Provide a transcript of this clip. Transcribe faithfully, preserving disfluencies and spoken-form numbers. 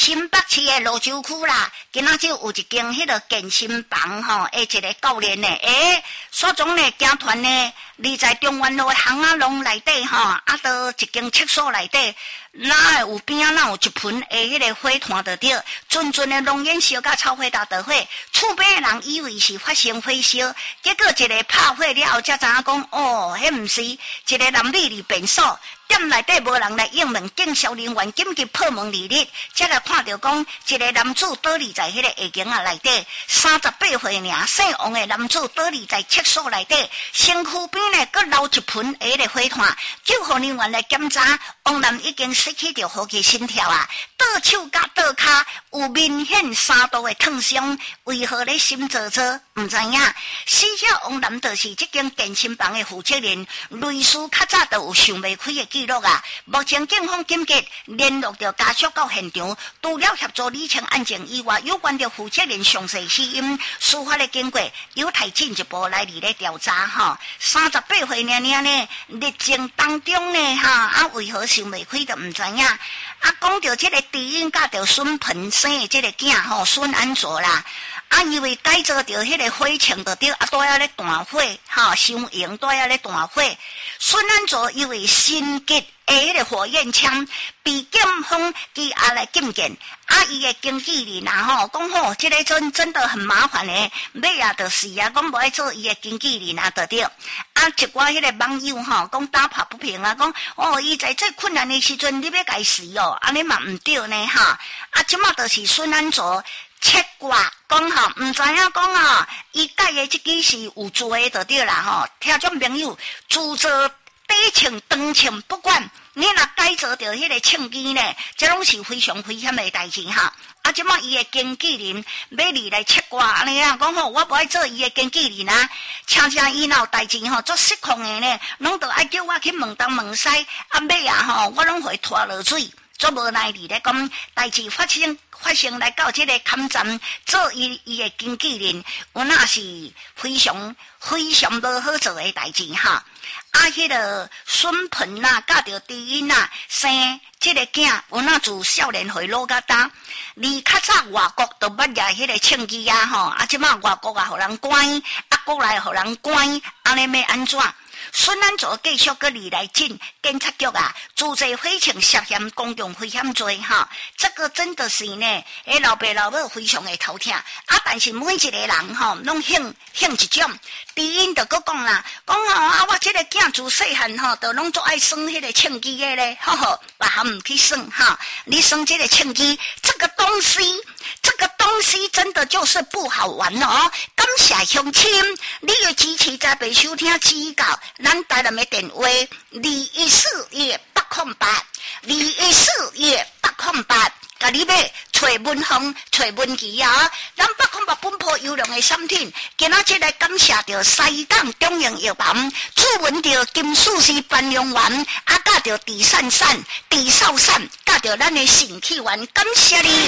新北市的蘆洲区啦，今仔就有一间迄个健身房吼，诶，一个教练呢，诶，所种呢，集团呢，你在中原路的巷仔弄内底吼，啊，到一间厕所内底。哪有边啊？哪有一盆诶，迄个火炭就对，阵阵的浓烟烧甲草火大着火，厝边的人以为是发生火烧，结果一个拍火了后，才知影讲，哦，迄毋是一个男女伫便所。店内底无人来应门，警消人员紧急破门而入，才来看到讲一个男子倒立在迄个下间啊内底，三十八岁尔姓王的男子倒立在厕所内底，身躯边呢搁留一盆迄个火炭，救护人员来检查，王男已经失去着呼吸心跳啊，倒手甲倒骹有明显三度的烫伤，为何咧心做做？唔知影，死者王男就是这间健身房的负责人，类似较早就有想袂开的记录啊。目前警方紧急联络着家属到现场，除了协助理清案件以外，有关着负责人详细死因、司法的经过，有待进一步来里咧调查哈。三十八岁娘娘呢，历程当中呢哈啊，为何想袂开就唔知影。啊，讲到这个低音甲着孙鹏生的这个囝吼，孙安卓啦。啊，因为改造着迄个火场就对，啊，都要咧断火，哈，伤营都要咧断火。孙安卓因为心急的迄个火焰枪被警方羁押来禁见，啊，伊的经纪人啊吼，讲吼，这个真真的很麻烦诶，尾啊就是啊，讲无爱做伊的经纪人啊，就对。啊，一寡迄个网友吼，讲打抱不平啊，讲哦，伊在最困难的时阵，你要该死哦，安尼嘛唔对呢哈。啊，即马就是孙安卓。切挂讲吼，唔知影讲吼，伊改的这支是有做的就对啦吼。听众朋友，自做短穿长穿不管，你若改造着迄个穿衣呢，这拢是非常危险的代志哈。啊，即马伊的经纪人要你来切挂安尼啊，讲吼，我不爱做伊的经纪人啊，请请伊若有代志吼做失控的呢，拢都爱叫我去问东问西，啊尾啊吼，我拢会拖落水。做无奈哩咧讲代志发生发生来到这个勘站做伊伊的经纪人，有那是非常非常无好做的代志哈。啊，迄、那个孙鹏呐，甲着低音呐，生这个囝，有那自少年岁老甲大，离较早外国都捌业迄个枪击啊吼，啊，即马外国啊，互人关，啊，国内互人关，安尼要安怎？孙安卓继续搁里来进检察局啊，自制火枪涉嫌公共危险罪哈，这个真的是呢，诶老爸老母非常的头疼啊，但是每一个人吼，拢兴兴一种，低音就搁讲啦，讲吼啊，我这个囝自细汉吼，都拢做爱耍迄个枪击的咧，吼吼，别还唔去耍哈，你耍这个枪击，这个东西。这个东西真的就是不好玩哦！感谢乡亲，你要支持在北收听指教，咱台南的电话二一四一八空八，二一四一八空八，甲你要找文风、找文琪啊！咱八空八本铺优良的产品，今仔日来感谢着西港中营药房，主文着金属丝繁荣丸，啊，甲着地善善、地少善，甲着咱的肾气丸，感谢你。